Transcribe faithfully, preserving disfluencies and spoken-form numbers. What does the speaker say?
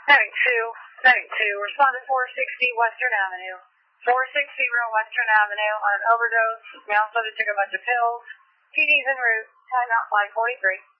nine two, nine two, respond to four sixty Western Avenue. four sixty Western Avenue on an overdose. Now subject took a bunch of pills. P D's en route. Time out five forty-three.